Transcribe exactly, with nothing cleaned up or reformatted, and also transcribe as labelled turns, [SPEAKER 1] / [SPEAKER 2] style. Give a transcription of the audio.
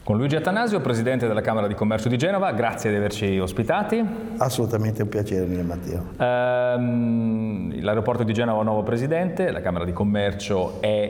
[SPEAKER 1] Con Luigi Attanasio, Presidente della Camera di Commercio di Genova, grazie di averci ospitati.
[SPEAKER 2] Assolutamente un piacere mio, Matteo.
[SPEAKER 1] Ehm, l'aeroporto di Genova ha un nuovo Presidente, la Camera di Commercio è